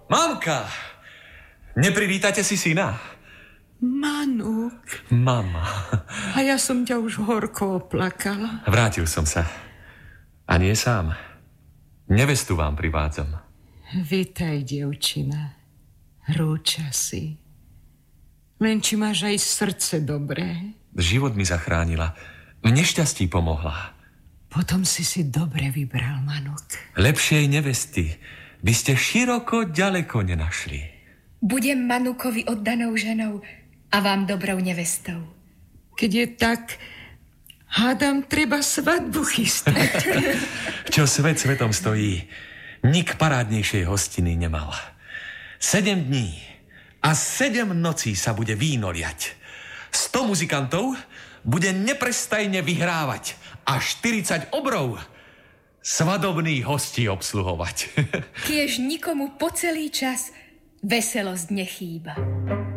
Mamka! Neprivítate si syna? Manuk. Mama. A ja som ťa už horko oplakala. Vrátil som sa. A nie sám. Nevestu vám privádzam. Vitaj, dievčina. Rúča si. Len či máš aj srdce dobré. Život mi zachránila. V nešťastí pomohla. Potom si dobre vybral, Manuk. Lepšej nevesty by ste široko ďaleko nenašli. Budem Manukovi oddanou ženou a vám dobrou nevestou. Keď je tak, hádam, treba svadbu chystať. Čo svet svetom stojí, nik parádnejšej hostiny nemal. 7 dní a 7 nocí sa bude víno liať. 100 muzikantov bude neprestajne vyhrávať a 40 obrov svadobných hostí obsluhovať. Kiež nikomu po celý čas veselosť nechýba.